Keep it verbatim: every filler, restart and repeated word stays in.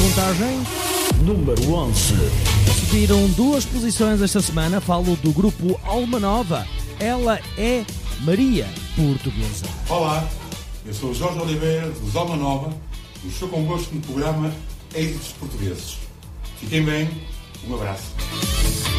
contagem? Número onze. Subiram duas posições esta semana. Falo do grupo Alma Nova. Ela é Maria Portuguesa. Olá, eu sou o Jorge Oliveira, dos Alma Nova, e estou convosco no programa Êxitos Portugueses. Fiquem bem, um abraço.